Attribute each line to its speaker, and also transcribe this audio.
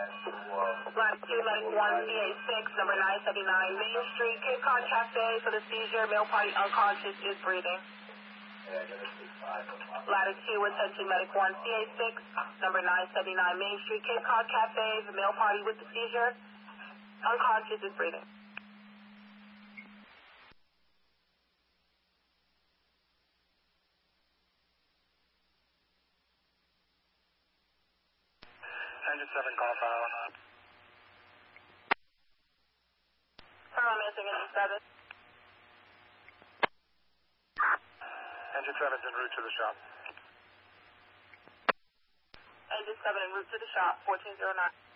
Speaker 1: Latitude Medic 1 CA6, number 979 Main Street, Cape Cod Cafe for the seizure. Male party unconscious is breathing. Latitude with attention Medic 1 CA6, number 979 Main Street, Cape Cod Cafe. The male party with the seizure. Unconscious is breathing.
Speaker 2: Engine 7, call power.
Speaker 1: I'm missing engine 7.
Speaker 2: Engine 7 is en route to the shop.
Speaker 1: Engine 7 en route to the shop, 1409.